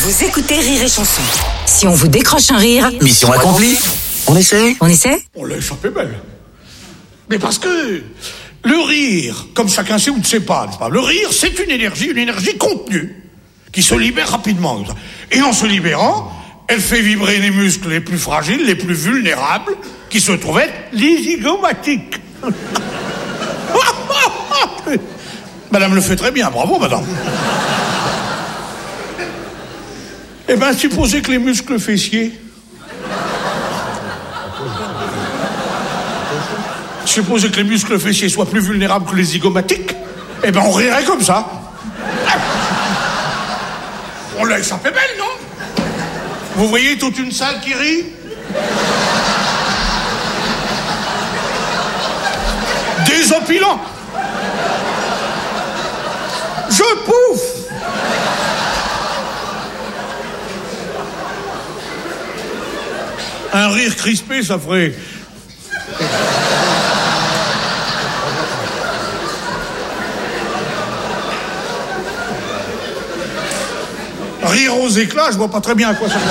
Vous écoutez Rire et Chanson. Si on vous décroche un rire, mission accomplie. On essaie. On essaie? On l'a échappé belle. Mais parce que le rire, comme chacun sait ou ne sait pas, n'est-ce pas, le rire, c'est une énergie contenue, qui se libère rapidement. Et en se libérant, elle fait vibrer les muscles les plus fragiles, les plus vulnérables, qui se trouvent être les zygomatiques. Madame le fait très bien, bravo madame. Eh bien, supposez que les muscles fessiers... Supposez que les muscles fessiers soient plus vulnérables que les zygomatiques, eh ben on rirait comme ça. On l'a échappé belle, non? Vous voyez toute une salle qui rit? Désopilant. Je pouffe. Un rire crispé, ça ferait... Rire aux éclats, je vois pas très bien à quoi ça sert.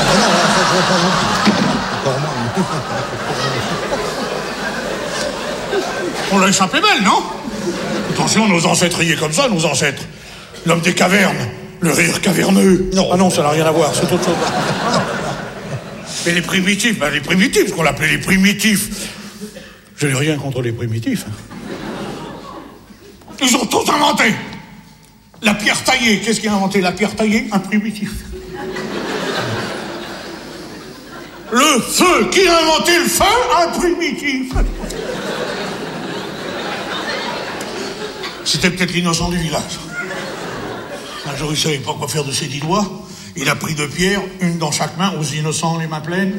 On l'a échappé belle, non? Attention, nos ancêtres riaient comme ça, nos ancêtres. L'homme des cavernes, le rire caverneux. Non. Ah non, ça n'a rien à voir, c'est autre chose. Mais les primitifs, ce qu'on appelait les primitifs. Je n'ai rien contre les primitifs. Ils ont tout inventé. La pierre taillée, qu'est-ce qui a inventé la pierre taillée? Un primitif. Le feu, qui a inventé le feu? Un primitif. C'était peut-être l'innocent du village. Un jour, il savait pas quoi faire de ses 10 doigts. Il a pris 2 pierres, une dans chaque main, aux innocents les mains pleines.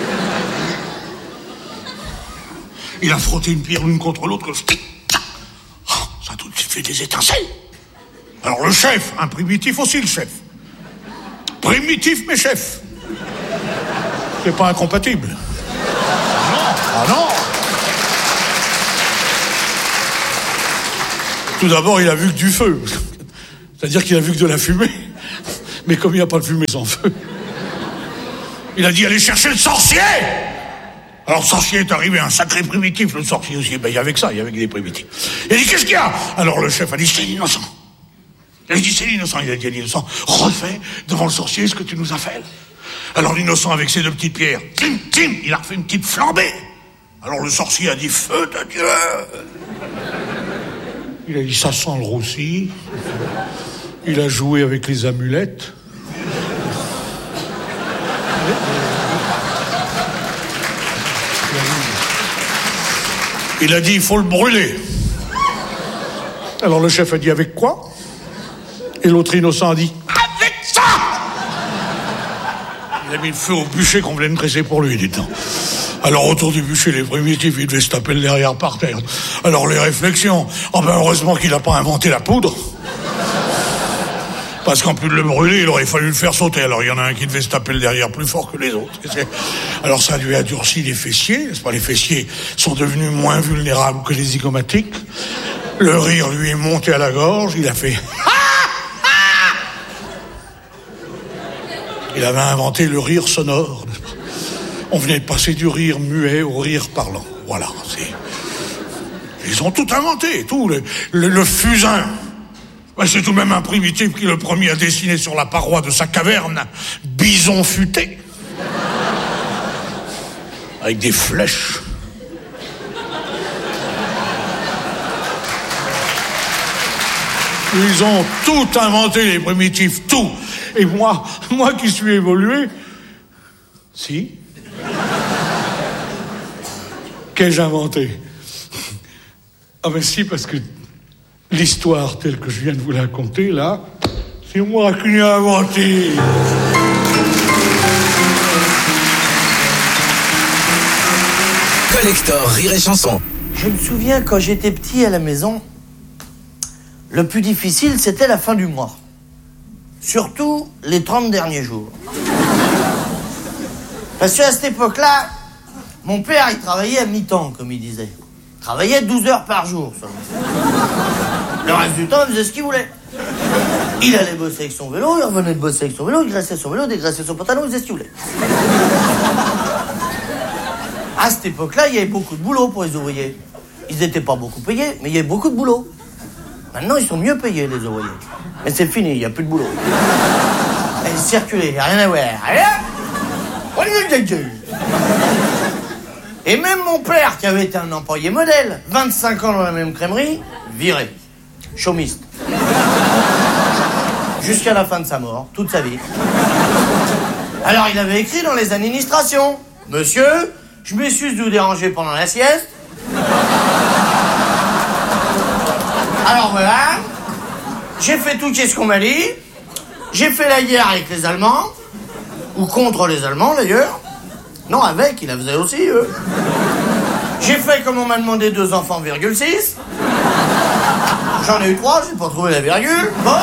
Il a frotté une pierre l'une contre l'autre. Ça a tout de suite fait des étincelles. Alors le chef, un primitif aussi le chef. Primitif mais chef. C'est pas incompatible. Ah non. Tout d'abord, il a vu que du feu. C'est-à-dire qu'il a vu que de la fumée. Mais comme il n'y a pas de fumée sans feu, il a dit allez chercher le sorcier. Alors le sorcier est arrivé, un sacré primitif, le sorcier aussi. Ben il y avait que ça, il y avait que des primitifs. Il a dit qu'est-ce qu'il y a? Alors le chef a dit c'est l'innocent. Il a dit c'est l'innocent, il a dit à l'innocent, refais devant le sorcier ce que tu nous as fait. Alors l'innocent avec ses 2 petites pierres, tim, tim, il a refait une petite flambée. Alors le sorcier a dit feu de Dieu. Il a dit ça sent le roussi. Il a joué avec les amulettes. Il a dit il faut le brûler. Alors le chef a dit avec quoi? Et l'autre innocent a dit avec ça. Il a mis le feu au bûcher qu'on venait de dresser pour lui, dites-donc. Alors autour du bûcher, les primitifs, ils devaient se taper le derrière par terre. Alors les réflexions, heureusement qu'il n'a pas inventé la poudre. Parce qu'en plus de le brûler, il aurait fallu le faire sauter. Alors il y en a un qui devait se taper le derrière plus fort que les autres. Alors ça lui a durci les fessiers, n'est-ce pas? Les fessiers sont devenus moins vulnérables que les zygomatiques. Le rire lui est monté à la gorge, il a fait... Il avait inventé le rire sonore, n'est-ce pas? On venait de passer du rire muet au rire parlant. Voilà, ils ont tout inventé, tout. Le fusain. Ben, c'est tout de même un primitif qui le premier a dessiné sur la paroi de sa caverne bison futé. Avec des flèches. Ils ont tout inventé, les primitifs, tout. Et moi qui suis évolué, si. Qu'ai-je inventé? Ah ben si, parce que l'histoire telle que je viens de vous la conter, là, c'est moi qui l'ai inventée. Collector Rire et Chanson. Je me souviens quand j'étais petit à la maison, le plus difficile c'était la fin du mois. Surtout les 30 derniers jours. Parce qu'à cette époque-là, mon père il travaillait à mi-temps, comme il disait. Il travaillait 12 heures par jour seulement. Le reste du temps, il faisait ce qu'il voulait. Il allait bosser avec son vélo, il revenait de bosser avec son vélo, il graissait son vélo, dégraissait son pantalon, il faisait ce qu'il voulait. À cette époque-là, il y avait beaucoup de boulot pour les ouvriers. Ils n'étaient pas beaucoup payés, mais il y avait beaucoup de boulot. Maintenant, ils sont mieux payés, les ouvriers. Mais c'est fini, il n'y a plus de boulot. Et circuler, il n'y a rien à voir. Et même mon père, qui avait été un employé modèle, 25 ans dans la même crèmerie, viré. Chômiste. Jusqu'à la fin de sa mort, toute sa vie. Alors, il avait écrit dans les administrations. Monsieur, je m'excuse de vous déranger pendant la sieste. Alors voilà, j'ai fait tout qu'est-ce qu'on m'a dit. J'ai fait la guerre avec les Allemands, ou contre les Allemands d'ailleurs. Non, avec, ils la faisaient aussi, eux. J'ai fait comme on m'a demandé 2 enfants, 6. J'en ai eu 3, j'ai pas trouvé la virgule. Bon.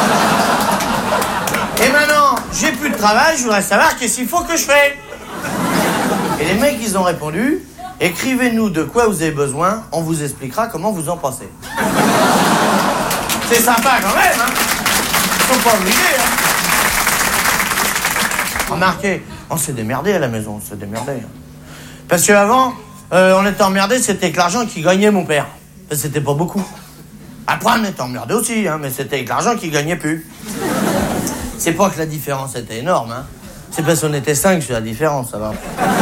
Et maintenant, j'ai plus de travail, je voudrais savoir qu'est-ce qu'il faut que je fais. Et les mecs, ils ont répondu, écrivez-nous de quoi vous avez besoin, on vous expliquera comment vous en pensez. C'est sympa quand même, hein. Ils sont pas obligés, hein. Remarquez, on s'est démerdé à la maison, on s'est démerdé. Parce qu'avant, on était emmerdé, c'était que l'argent qu'il gagnait mon père. C'était pas beaucoup. Après, on était emmerdé aussi, hein, mais c'était avec l'argent qu'il gagnait plus. C'est pas que la différence était énorme, hein. C'est parce qu'on était 5 sur la différence, ça va.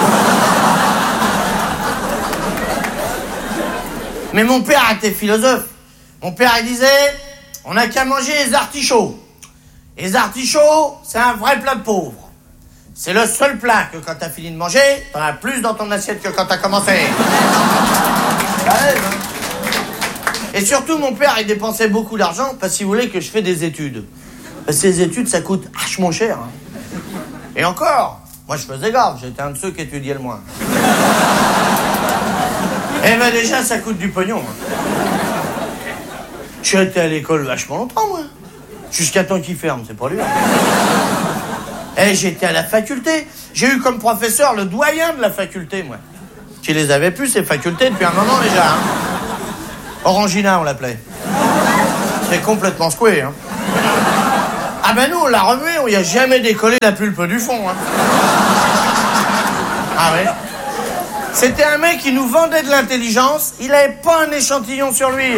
Mais mon père était philosophe. Mon père, il disait, on n'a qu'à manger les artichauts. Et les artichauts, c'est un vrai plat de pauvre. C'est le seul plat que quand t'as fini de manger, t'en as plus dans ton assiette que quand t'as commencé. Et surtout, mon père, il dépensait beaucoup d'argent parce qu'il voulait que je fasse des études. Parce que les études, ça coûte vachement cher. Hein. Et encore, moi, je faisais grave. J'étais un de ceux qui étudiaient le moins. Eh ben déjà, ça coûte du pognon. Hein. Je suis été à l'école vachement longtemps, moi. Jusqu'à temps qu'il ferme, c'est pas lui. Eh, j'étais à la faculté. J'ai eu comme professeur le doyen de la faculté, moi. Qui les avait plus, ces facultés, depuis un moment déjà. Hein. Orangina, on l'appelait. C'est complètement secoué, hein. Ah ben nous, on l'a remué, on y a jamais décollé la pulpe du fond, hein. Ah ouais. C'était un mec qui nous vendait de l'intelligence, il avait pas un échantillon sur lui.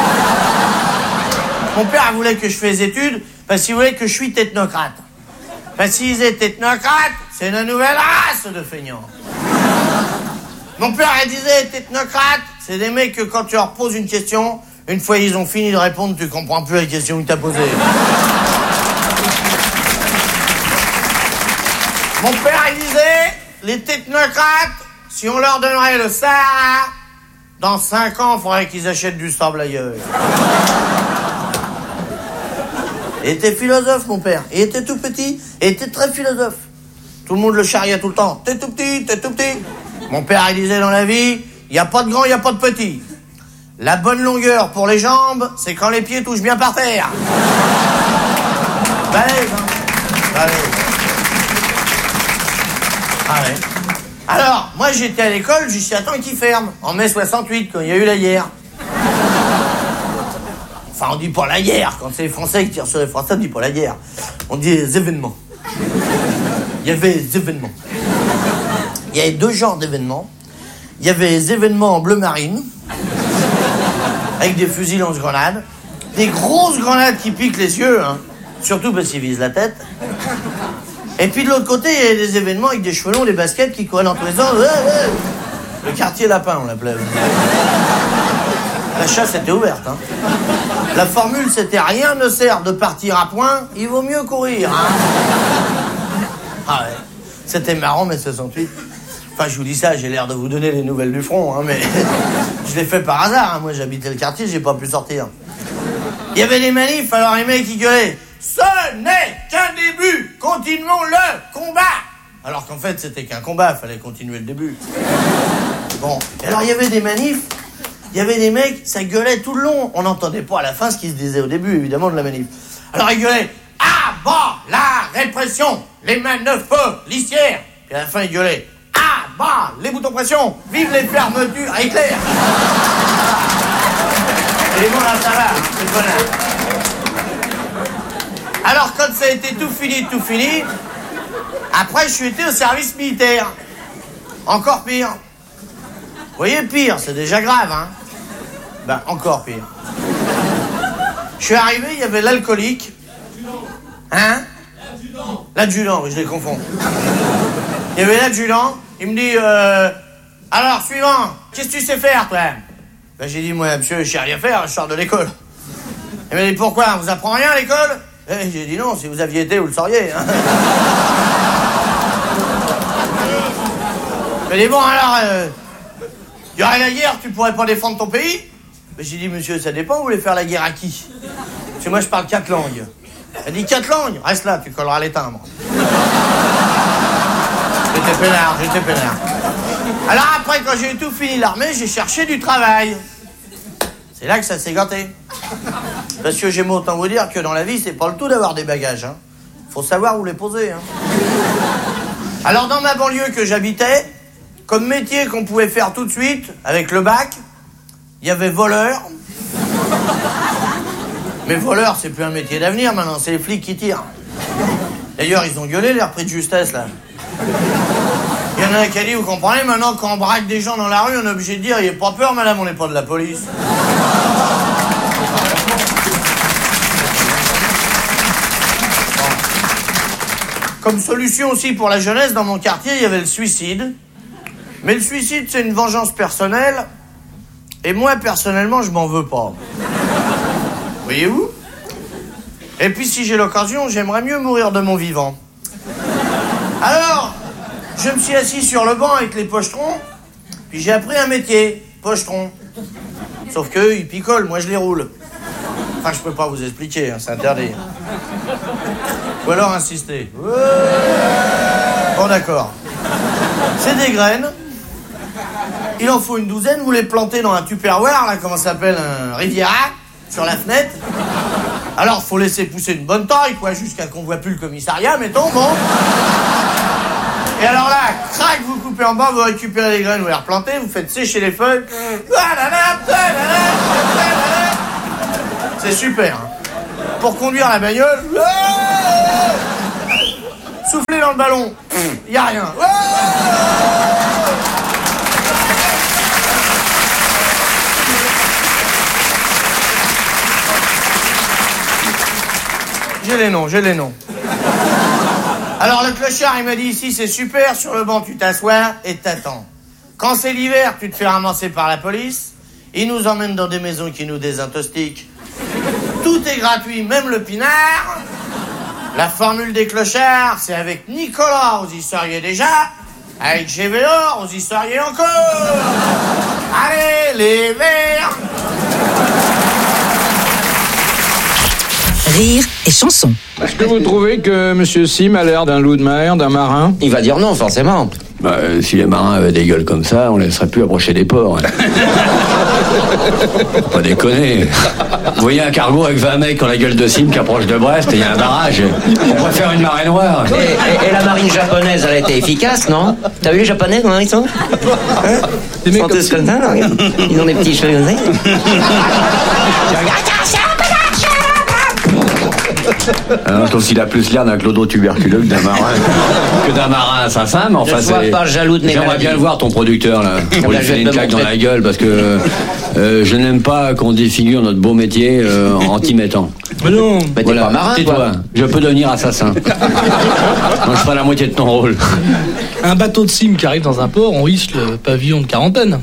Mon père voulait que je fasse des études parce qu'il voulait que je suis technocrate. Parce qu'il disait technocrate, c'est une nouvelle race de feignants. Mon père il disait technocrate, c'est des mecs que quand tu leur poses une question, une fois ils ont fini de répondre, tu comprends plus la question qu'il t'a posée. Mon père il disait, les technocrates, si on leur donnerait le Sahara, dans 5 ans, il faudrait qu'ils achètent du sable ailleurs. Il était philosophe, mon père. Il était tout petit, il était très philosophe. Tout le monde le charriait tout le temps. T'es tout petit, t'es tout petit. Mon père, il disait dans la vie, il n'y a pas de grand, il n'y a pas de petit. La bonne longueur pour les jambes, c'est quand les pieds touchent bien par terre. Balèze, hein. Balèze. Ah ouais. Alors, moi, j'étais à l'école jusqu'à temps qu'il ferme, en mai 68, quand il y a eu la guerre. Enfin, on dit pas la guerre. Quand c'est les Français qui tirent sur les Français, on dit pas la guerre. On dit les événements. Il y avait des événements. Il y avait 2 genres d'événements. Il y avait les événements en bleu marine, avec des fusils lance-grenades, des grosses grenades qui piquent les yeux, hein, surtout parce qu'ils visent la tête. Et puis de l'autre côté, il y avait des événements avec des cheveux longs, des baskets qui couraient dans tous les sens. Le quartier lapin, on l'appelait. La chasse était ouverte, hein. La formule, c'était rien ne sert de partir à point, il vaut mieux courir, hein. Ah ouais, c'était marrant, mai 68. Enfin, je vous dis ça, j'ai l'air de vous donner les nouvelles du front, hein, mais je l'ai fait par hasard, hein. Moi, j'habitais le quartier, j'ai pas pu sortir. Il y avait des manifs, alors les mecs, ils gueulaient. Ce n'est qu'un début, continuons le combat. Alors qu'en fait, c'était qu'un combat, fallait continuer le début. Bon, et alors il y avait des manifs. Il y avait des mecs, ça gueulait tout le long. On n'entendait pas à la fin ce qui se disait au début, évidemment, de la manif. Alors ils gueulaient « À bas la répression, les manœuvres policières !» Et à la fin, ils gueulaient « À bas les boutons pression, vive les fermetures à Hitler !» Et bon, là, ça va, c'est le bonheur. Alors, quand ça a été tout fini, après, je suis été au service militaire. Encore pire. Vous voyez, pire, c'est déjà grave, hein. Ben, encore pire. Je suis arrivé, il y avait l'alcoolique. Hein? L'adjudant, oui, je les confonds. Il y avait l'adjudant, il me dit, alors, suivant, qu'est-ce que tu sais faire, toi? Ben, j'ai dit, moi, monsieur, je sais rien faire, je sors de l'école. Il m'a dit, pourquoi? On vous apprend rien à l'école? Et j'ai dit, non, si vous aviez été, vous le sauriez, hein. Il m'a dit, bon, alors, il y aurait la guerre, tu pourrais pas défendre ton pays? Ben, j'ai dit, monsieur, ça dépend, vous voulez faire la guerre à qui? Parce que moi, je parle 4 langues. Elle dit 4 langues, reste là, tu colleras les timbres. J'étais peinard. Alors après, quand j'ai tout fini l'armée, j'ai cherché du travail. C'est là que ça s'est gâté. Parce que j'aime autant vous dire que dans la vie, c'est pas le tout d'avoir des bagages. Hein. Faut savoir où les poser. Hein. Alors dans ma banlieue que j'habitais, comme métier qu'on pouvait faire tout de suite, avec le bac, il y avait voleur. Mais voleur, c'est plus un métier d'avenir maintenant, c'est les flics qui tirent. D'ailleurs, ils ont gueulé les repris de justesse, là. Il y en a un qui a dit, vous comprenez, maintenant, quand on braque des gens dans la rue, on est obligé de dire, il n'y a pas peur, madame, on n'est pas de la police. Bon. Comme solution aussi pour la jeunesse, dans mon quartier, il y avait le suicide. Mais le suicide, c'est une vengeance personnelle. Et moi, personnellement, je m'en veux pas. Voyez-vous? Et puis, si j'ai l'occasion, j'aimerais mieux mourir de mon vivant. Alors, je me suis assis sur le banc avec les pochetrons, puis j'ai appris un métier, pochetron. Sauf qu'eux, ils picolent, moi je les roule. Enfin, je peux pas vous expliquer, hein, c'est interdit. Ou alors insister. Bon, d'accord. C'est des graines. Il en faut une douzaine, vous les plantez dans un tupperware, là, comment ça s'appelle, un Riviera, sur la fenêtre. Alors, faut laisser pousser une bonne taille, quoi, jusqu'à qu'on voit plus le commissariat, mettons, bon. Et alors là, crac, vous coupez en bas, vous récupérez les graines, vous les replantez, vous faites sécher les feuilles. C'est super, hein. Pour conduire la bagnole, soufflez dans le ballon, y a rien. J'ai les noms. Alors le clochard, il m'a dit, ici c'est super, sur le banc tu t'assois et t'attends. Quand c'est l'hiver, tu te fais ramasser par la police, ils nous emmènent dans des maisons qui nous désintoxiquent. Tout est gratuit, même le pinard. La formule des clochards, c'est avec Nicolas, vous y seriez déjà. Avec GVO, vous y seriez encore. Allez, les verts. Rire et chanson. Est-ce que vous trouvez que M. Sim a l'air d'un loup de mer, d'un marin? Il va dire non, forcément. Si les marins avaient des gueules comme ça, on les laisserait plus approcher des ports. Hein. Faut pas déconner. Vous voyez un cargo avec 20 mecs qui ont la gueule de Sim qui approche de Brest et il y a un barrage. On préfère une marée noire. Et la marine japonaise, elle a été efficace, non? T'as vu les japonais, comment ils sont? Des mecs Ils sont tous comme ça, regarde. Ils ont des petits cheveux comme ça. Je trouve qu'il a plus l'air d'un clodo tuberculeux que d'un marin assassin, mais enfin je c'est. sois pas jaloux de mes J'aimerais bien le voir ton producteur là. Pour lui faire une claque dans la gueule parce que je n'aime pas qu'on défigure notre beau métier en t'y mettant. Mais non. Mais t'es pas marin, tais-toi. Je peux devenir assassin. Moi je ferai la moitié de ton rôle. Un bateau de Sim qui arrive dans un port, on hisse le pavillon de quarantaine.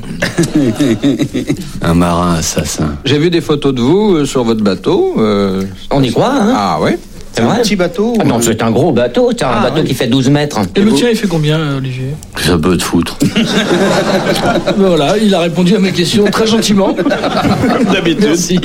Un marin assassin. J'ai vu des photos de vous sur votre bateau. On y croit, hein? Ah ouais. C'est vrai? Un petit bateau. Ah non, c'est un gros bateau, c'est un bateau qui fait 12 mètres. Et le tien, il fait combien, Olivier? Ça peut te foutre. Voilà, il a répondu à ma question très gentiment. D'habitude. Merci.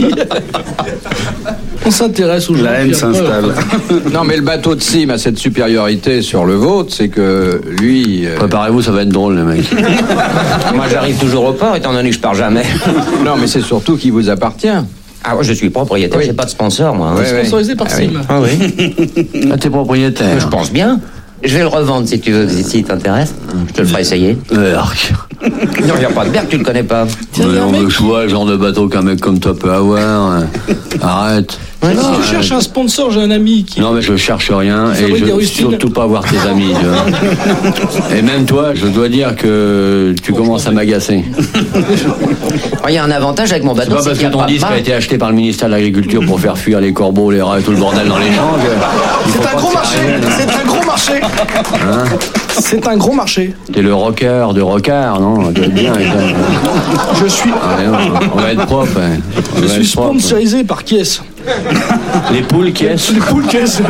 On s'intéresse aux gens. La haine s'installe. Non, mais le bateau de Sim a cette supériorité sur le vôtre, c'est que lui. Préparez-vous, ça va être drôle, les mecs. Moi, j'arrive toujours au port, étant donné que je pars jamais. Non, mais c'est surtout qu'il vous appartient. Ah ouais, je suis propriétaire, Oui. j'ai pas de sponsor, moi. Hein. Sponsorisé par Sim. Ah oui. Ah, t'es propriétaire. Je pense bien. Je vais le revendre si tu veux, si t'intéresse. Je te le ferai essayer. Arc. Non, il n'y a pas de bergue, tu le connais pas. Non, mais je vois le genre de bateau qu'un mec comme toi peut avoir. Hein. Arrête. Ouais, si tu cherches un sponsor, j'ai un ami qui... Non, mais je cherche rien et je veux surtout pas voir tes amis. Tu vois. Et même toi, je dois dire que tu commences à m'agacer. Il y a un avantage avec mon bateau. C'est pas parce que ton disque a été acheté par le ministère de l'Agriculture pour faire fuir les corbeaux, les rats et tout le bordel dans les champs. C'est un gros marché. C'est un gros marché. Hein? C'est un gros marché. T'es le rocker de rockard, non? Bien, je suis... on va être propre. Hein. Je suis sponsorisé par qui est-ce? Les poules qui est-ce? Les poules qui est-ce?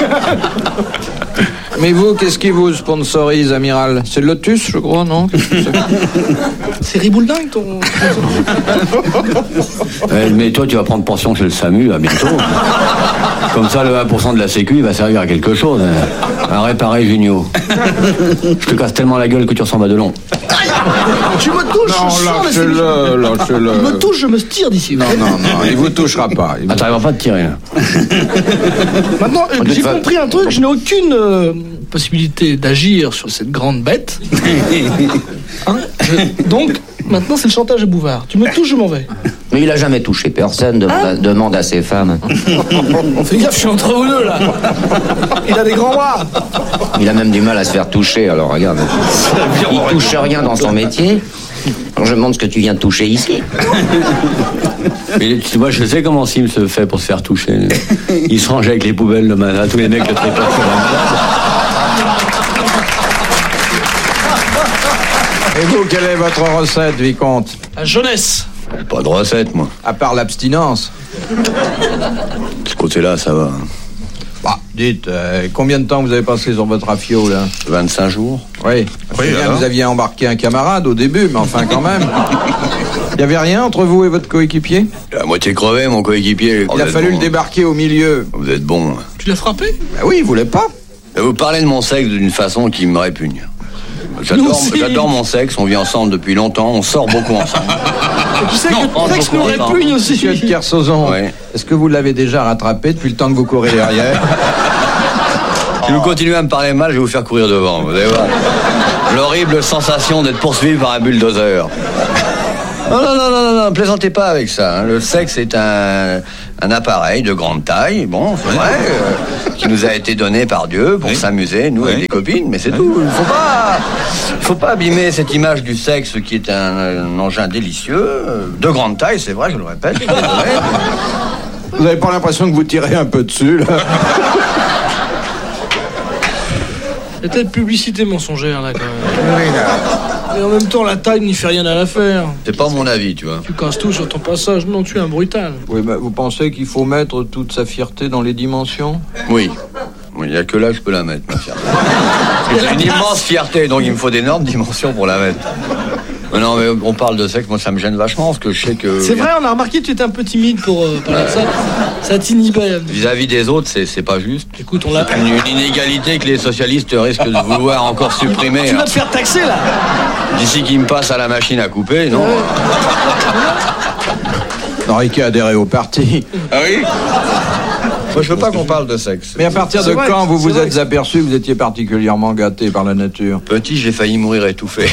Mais vous, qu'est-ce qui vous sponsorise, amiral? C'est Lotus, je crois, non? C'est Ribouledingue, ton... Mais toi, tu vas prendre pension chez le SAMU, à bientôt. Comme ça, le 1% de la sécu, il va servir à quelque chose. À réparer Junio. Je te casse tellement la gueule que tu ressembles à Delon. Tu me touches, non, lâchez-le. Il me touche, je me tire d'ici. Non, il vous touchera pas. Ah, t'arriveras pas à te tirer, là. Maintenant, j'ai compris un truc, je n'ai aucune possibilité d'agir sur cette grande bête. Hein, donc, maintenant, c'est le chantage à Bouvard. Tu me touches, je m'en vais. Mais il a jamais touché personne, demande à ses femmes. Fais gaffe, je suis entre vous deux, là. Il a des grands bras. Il a même du mal à se faire toucher, alors regarde. Il touche rien dans son métier. Alors je me demande ce que tu viens de toucher ici. Mais tu vois, je sais comment Sim se fait pour se faire toucher. Il se range avec les poubelles le matin, tous les mecs le trépassent sur la malade. Et vous, quelle est votre recette, vicomte? La jeunesse. Pas de recette, moi. À part l'abstinence. De ce côté-là, ça va. Bah, dites, combien de temps vous avez passé sur votre rafio, là? 25 jours. Oui. Bien, vous aviez embarqué un camarade au début, mais enfin, quand même. Il n'y avait rien entre vous et votre coéquipier? À moitié crevé, mon coéquipier. Il a fallu le débarquer au milieu. Vous êtes bon. Tu l'as frappé? Bah oui, il voulait pas. Vous parlez de mon sexe d'une façon qui me répugne. J'adore mon sexe, on vit ensemble depuis longtemps, on sort beaucoup ensemble. Tu sais que ton sexe nous répugne aussi. Monsieur de Kersauzon, est-ce que vous l'avez déjà rattrapé depuis le temps que vous courez derrière? Si vous continuez à me parler mal, je vais vous faire courir devant, vous allez voir. L'horrible sensation d'être poursuivi par un bulldozer. Non, plaisantez pas avec ça. Hein. Le sexe est un appareil de grande taille, bon, c'est vrai, qui nous a été donné par Dieu pour s'amuser, nous, avec des copines, mais c'est tout. Il faut pas abîmer cette image du sexe qui est un engin délicieux, de grande taille, c'est vrai, je le répète. Vous avez pas l'impression que vous tirez un peu dessus, là? C'est peut-être publicité mensongère, là, quand même. Oui, là. Et en même temps, la taille n'y fait rien à l'affaire. C'est pas mon avis, tu vois. Tu casses tout sur ton passage. Non, tu es un brutal. Oui, mais vous pensez qu'il faut mettre toute sa fierté dans les dimensions? Oui. Il n'y a que là que je peux la mettre, ma fierté. J'ai une immense fierté, donc il me faut d'énormes dimensions pour la mettre. Mais non, mais on parle de sexe, moi ça me gêne vachement, parce que je sais que... C'est vrai, on a remarqué que tu étais un peu timide pour parler de ça. Ça t'inhibait. Vis-à-vis des autres, c'est pas juste. Écoute, on l'a... C'est une inégalité que les socialistes risquent de vouloir encore supprimer. Tu vas te faire taxer, là. D'ici qu'ils me passent à la machine à couper, non? Riquet a adhéré au parti. Ah oui? Moi, je veux pas qu'on parle de sexe. Mais à partir de quand vous vous êtes aperçu que vous étiez particulièrement gâté par la nature? Petit, j'ai failli mourir étouffé.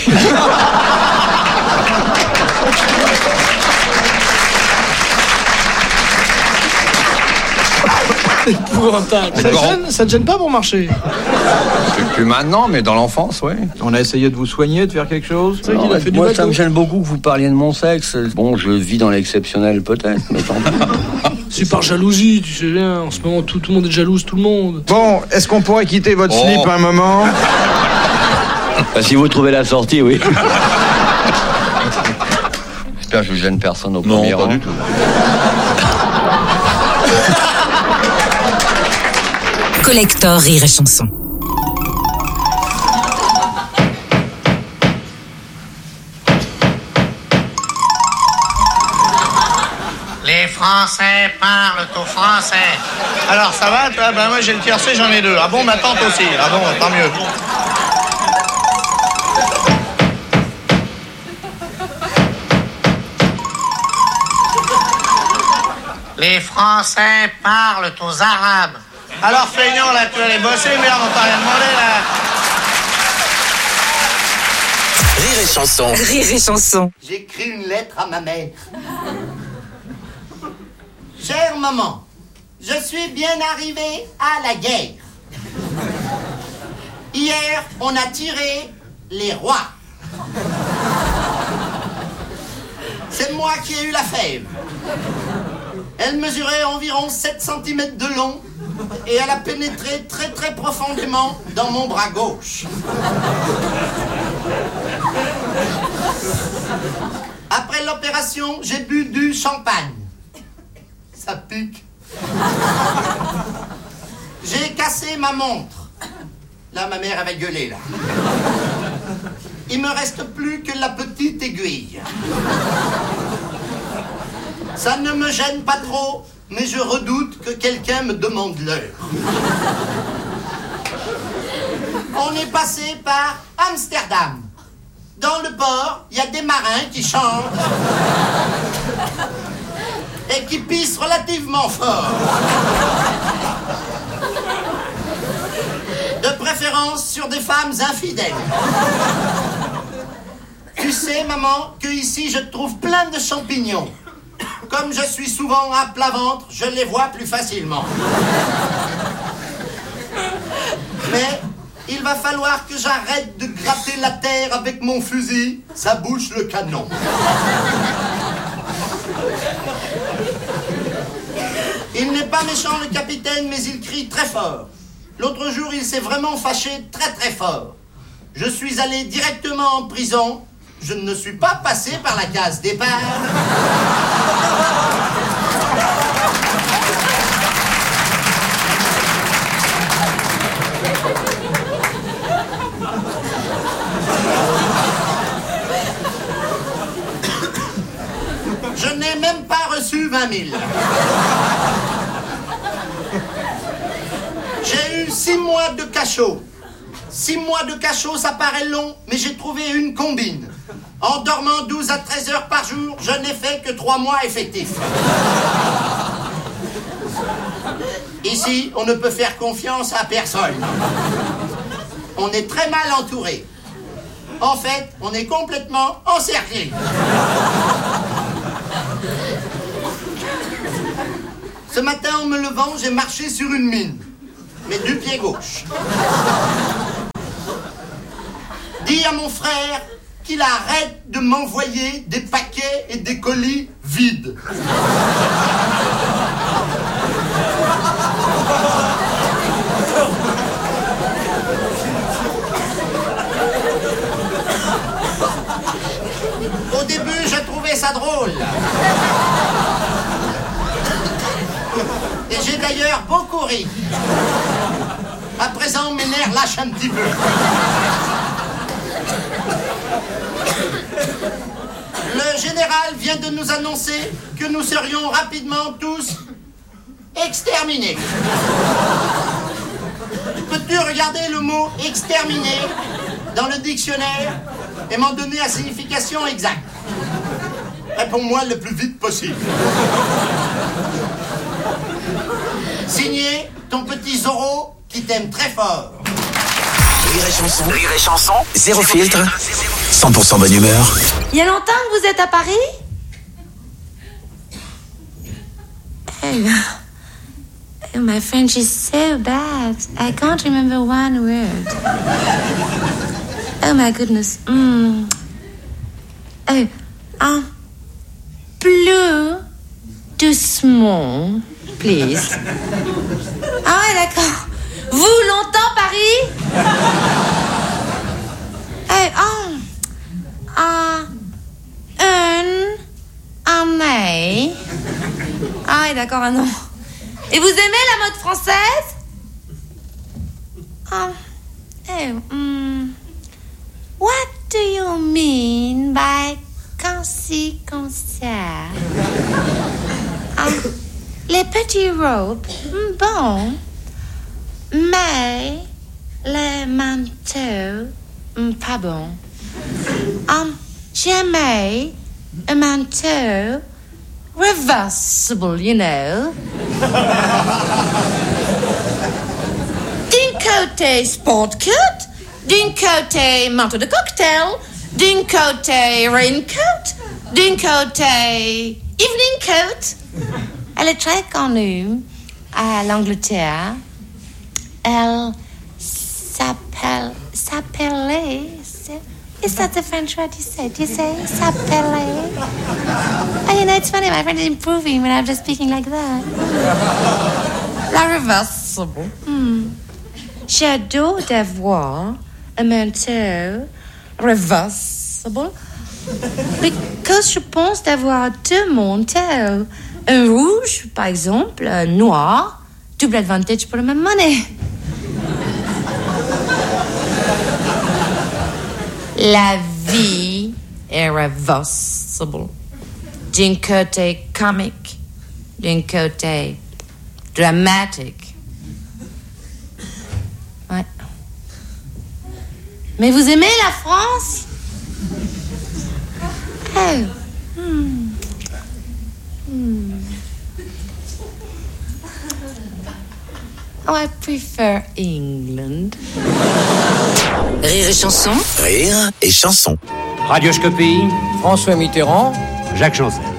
Ça te gêne pas pour marcher? Plus maintenant, mais dans l'enfance, oui. On a essayé de vous soigner, de faire quelque chose? Non, fait moi, ça me gêne beaucoup que vous parliez de mon sexe. Bon, je vis dans l'exceptionnel, peut-être, mais tant pis. C'est par jalousie, tu sais bien. En ce moment, tout le monde est jalouse, tout le monde. Bon, est-ce qu'on pourrait quitter votre slip un moment? Bah, si vous trouvez la sortie, oui. J'espère que je gêne personne au premier rang. Non, pas du tout. Collector Rire et Chanson. Les Français parlent au français. Alors ça va, toi? Ben moi j'ai le tiercé, j'en ai deux. Ah bon, ma tante aussi. Ah bon, tant mieux. Les Français parlent aux Arabes. Alors feignant là, tu vas aller bosser, merde, on t'a rien demandé là. Rire et chanson. Rire et chanson. J'écris une lettre à ma mère. Chère maman, je suis bien arrivé à la guerre. Hier, on a tiré les rois. C'est moi qui ai eu la fève. Elle mesurait environ 7 cm de long et elle a pénétré très très profondément dans mon bras gauche. Après l'opération, j'ai bu du champagne. Ça pique. J'ai cassé ma montre. Là, ma mère avait gueulé, là. Il me reste plus que la petite aiguille. Ça ne me gêne pas trop, mais je redoute que quelqu'un me demande l'heure. On est passé par Amsterdam. Dans le port, il y a des marins qui chantent et qui pissent relativement fort. De préférence sur des femmes infidèles. Tu sais, maman, que ici je trouve plein de champignons. Comme je suis souvent à plat ventre, je les vois plus facilement. Mais il va falloir que j'arrête de gratter la terre avec mon fusil. Ça bouche le canon. Il n'est pas méchant, le capitaine, mais il crie très fort. L'autre jour, il s'est vraiment fâché très très fort. Je suis allé directement en prison. Je ne suis pas passé par la case départ. Je n'ai même pas reçu 20 000. J'ai eu 6 mois de cachot. 6 mois de cachot, ça paraît long, mais j'ai trouvé une combine. En dormant 12 à 13 heures par jour, je n'ai fait que 3 mois effectifs. Ici, on ne peut faire confiance à personne. On est très mal entouré. En fait, on est complètement encerclé. Ce matin, en me levant, j'ai marché sur une mine, mais du pied gauche. Dis à mon frère qu'il arrête de m'envoyer des paquets et des colis vides. Au début, je trouvais ça drôle. Et j'ai d'ailleurs beaucoup ri. À présent, mes nerfs lâchent un petit peu. Le général vient de nous annoncer que nous serions rapidement tous exterminés. Peux-tu regarder le mot « exterminé » dans le dictionnaire et m'en donner la signification exacte? Réponds-moi le plus vite possible. Signé ton petit Zorro qui t'aime très fort. Rire et chanson. Zéro filtre. 100% bonne humeur. Il y a longtemps que vous êtes à Paris? Oh, my French is so bad. I can't remember one word. Oh my goodness. Plus doucement, please. Ah ouais, d'accord. Vous, longtemps, Paris? Une année. Ah ouais, d'accord, un an. Et vous aimez la mode française? What do you mean by concert? Les petits robes, bon. Mais les manteaux, pas bon. J'aimais un manteau reversible, you know. D'un côté sport cut, d'un côté manteau de cocktail, D'un côté, raincoat. D'un côté, evening coat. Elle est très connue à l'Angleterre. Elle s'appelait... Is that the French word you say? Do you say s'appelait? Oh, you know, it's funny, my French is improving when I'm just speaking like that. La reversible. J'adore d'avoir un manteau reversible because je pense d'avoir deux manteaux. Un rouge, par exemple, un noir, double advantage pour la même monnaie. La vie est reversible. D'un côté comique, d'un côté dramatique. Ouais. Mais vous aimez la France? Oh. Oh, I prefer England. Rire et chanson. Rire et chanson. Radioscopie. François Mitterrand. Jacques Janssen.